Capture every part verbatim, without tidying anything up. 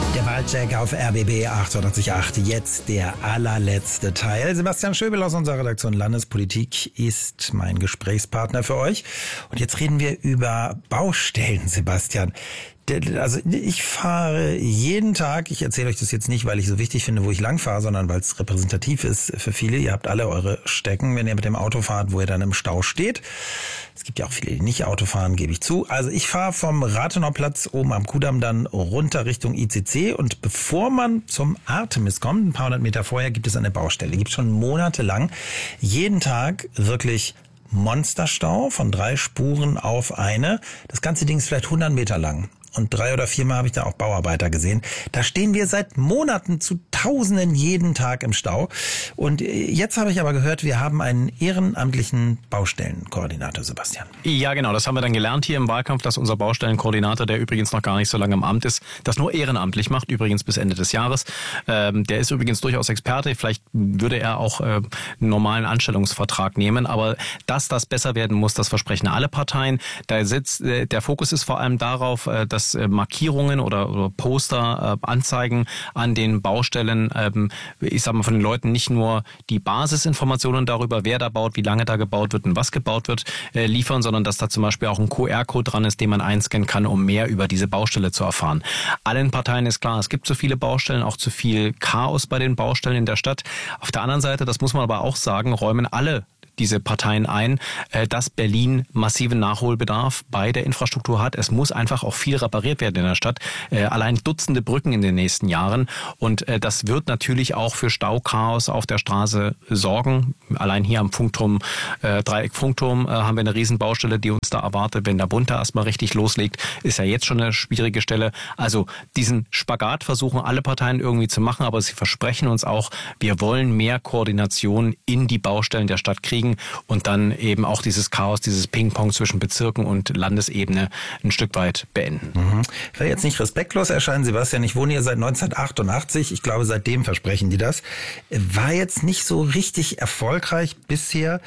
Der Waldcheck auf R B B achtundachtzig Komma acht, jetzt der allerletzte Teil. Sebastian Schöbel aus unserer Redaktion Landespolitik ist mein Gesprächspartner für euch. Und jetzt reden wir über Baustellen, Sebastian. Also ich fahre jeden Tag, ich erzähle euch das jetzt nicht, weil ich so wichtig finde, wo ich lang fahre, sondern weil es repräsentativ ist für viele. Ihr habt alle eure Stecken, wenn ihr mit dem Auto fahrt, wo ihr dann im Stau steht. Es gibt ja auch viele, die nicht Auto fahren, gebe ich zu. Also ich fahre vom Rathenauplatz oben am Kudamm dann runter Richtung I C C und bevor man zum Artemis kommt, ein paar hundert Meter vorher, gibt es eine Baustelle. Die gibt es schon monatelang. Jeden Tag wirklich Monsterstau von drei Spuren auf eine. Das ganze Ding ist vielleicht hundert Meter lang. Und drei oder viermal habe ich da auch Bauarbeiter gesehen. Da stehen wir seit Monaten zu Tausenden jeden Tag im Stau. Und jetzt habe ich aber gehört, wir haben einen ehrenamtlichen Baustellenkoordinator, Sebastian. Ja, genau. Das haben wir dann gelernt hier im Wahlkampf, dass unser Baustellenkoordinator, der übrigens noch gar nicht so lange im Amt ist, das nur ehrenamtlich macht, übrigens bis Ende des Jahres. Ähm, der ist übrigens durchaus Experte. Vielleicht würde er auch äh, einen normalen Anstellungsvertrag nehmen. Aber dass das besser werden muss, das versprechen alle Parteien. Da sitzt, äh, der Fokus ist vor allem darauf, äh, dass Markierungen oder, oder Poster, äh, Anzeigen an den Baustellen, ähm, ich sag mal von den Leuten nicht nur die Basisinformationen darüber, wer da baut, wie lange da gebaut wird und was gebaut wird, äh, liefern, sondern dass da zum Beispiel auch ein Q R-Code dran ist, den man einscannen kann, um mehr über diese Baustelle zu erfahren. Allen Parteien ist klar, es gibt zu viele Baustellen, auch zu viel Chaos bei den Baustellen in der Stadt. Auf der anderen Seite, das muss man aber auch sagen, räumen alle diese Parteien ein, dass Berlin massiven Nachholbedarf bei der Infrastruktur hat. Es muss einfach auch viel repariert werden in der Stadt. Allein Dutzende Brücken in den nächsten Jahren. Und das wird natürlich auch für Stauchaos auf der Straße sorgen. Allein hier am Funkturm, äh, Dreieck Funkturm, äh, haben wir eine Riesenbaustelle, die uns da erwartet. Wenn der Bund da erstmal richtig loslegt, ist ja jetzt schon eine schwierige Stelle. Also diesen Spagat versuchen alle Parteien irgendwie zu machen, aber sie versprechen uns auch, wir wollen mehr Koordination in die Baustellen der Stadt kriegen und dann eben auch dieses Chaos, dieses Ping-Pong zwischen Bezirken und Landesebene ein Stück weit beenden. Mhm. Ich will jetzt nicht respektlos erscheinen, Sebastian, ich wohne hier seit neunzehnhundertachtundachtzig, ich glaube seitdem versprechen die das. War jetzt nicht so richtig erfolgreich bisher.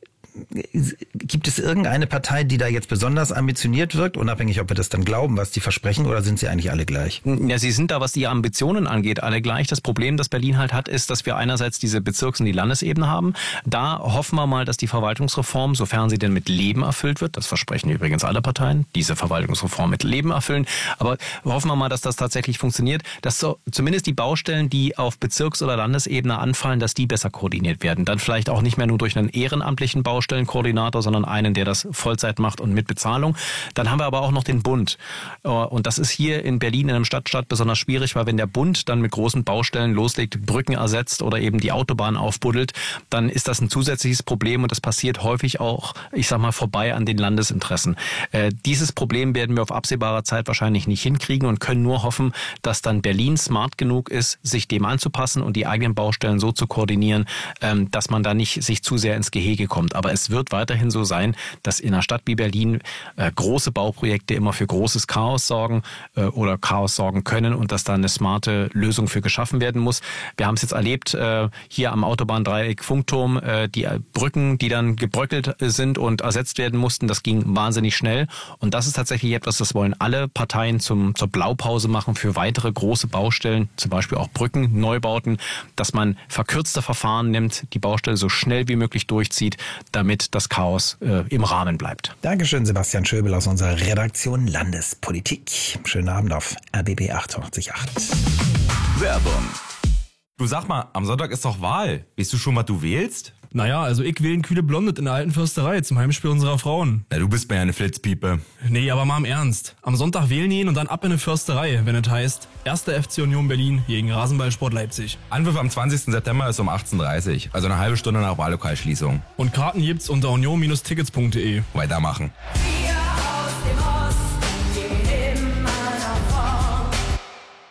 Gibt es irgendeine Partei, die da jetzt besonders ambitioniert wirkt, unabhängig, ob wir das dann glauben, was die versprechen, oder sind sie eigentlich alle gleich? Ja, sie sind da, was die Ambitionen angeht, alle gleich. Das Problem, das Berlin halt hat, ist, dass wir einerseits diese Bezirks- und die Landesebene haben. Da hoffen wir mal, dass die Verwaltungsreform, sofern sie denn mit Leben erfüllt wird, das versprechen übrigens alle Parteien, diese Verwaltungsreform mit Leben erfüllen, aber hoffen wir mal, dass das tatsächlich funktioniert, dass so zumindest die Baustellen, die auf Bezirks- oder Landesebene anfallen, dass die besser koordiniert werden. Dann vielleicht auch nicht mehr nur durch einen ehrenamtlichen Baustellenkoordinator, sondern einen, der das Vollzeit macht und mit Bezahlung. Dann haben wir aber auch noch den Bund. Und das ist hier in Berlin in einem Stadtstaat besonders schwierig, weil wenn der Bund dann mit großen Baustellen loslegt, Brücken ersetzt oder eben die Autobahn aufbuddelt, dann ist das ein zusätzliches Problem und das passiert häufig auch, ich sag mal, vorbei an den Landesinteressen. Äh, dieses Problem werden wir auf absehbarer Zeit wahrscheinlich nicht hinkriegen und können nur hoffen, dass dann Berlin smart genug ist, sich dem anzupassen und die eigenen Baustellen so zu koordinieren, ähm, dass man da nicht sich zu sehr ins Gehege kommt. Aber es wird weiterhin so sein, dass in einer Stadt wie Berlin äh, große Bauprojekte immer für großes Chaos sorgen äh, oder Chaos sorgen können und dass da eine smarte Lösung für geschaffen werden muss. Wir haben es jetzt erlebt, äh, hier am Autobahndreieck Funkturm, äh, die Brücken, die dann gebröckelt sind und ersetzt werden mussten, das ging wahnsinnig schnell. Und das ist tatsächlich etwas, das wollen alle Parteien zum, zur Blaupause machen für weitere große Baustellen, zum Beispiel auch Brücken, Neubauten, dass man verkürzte Verfahren nimmt, die Baustelle so schnell wie möglich durchzieht, damit das Chaos äh, im Rahmen bleibt. Dankeschön, Sebastian Schöbel aus unserer Redaktion Landespolitik. Schönen Abend auf R B B achtundachtzig Komma acht. Werbung. Du, sag mal, am Sonntag ist doch Wahl. Weißt du schon, was du wählst? Naja, also ich wähle einen kühle Blondet in der alten Försterei zum Heimspiel unserer Frauen. Na, du bist mir ja eine Flitzpiepe. Nee, aber mal im Ernst. Am Sonntag wählen ihn und dann ab in eine Försterei, wenn es heißt erster F C Union Berlin gegen Rasenballsport Leipzig. Anpfiff am zwanzigsten September ist um achtzehn Uhr dreißig, also eine halbe Stunde nach Wahllokalschließung. Und Karten gibt's unter union Bindestrich tickets punkt de. Weitermachen.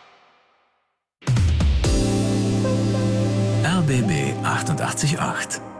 R B B achtundachtzig Komma acht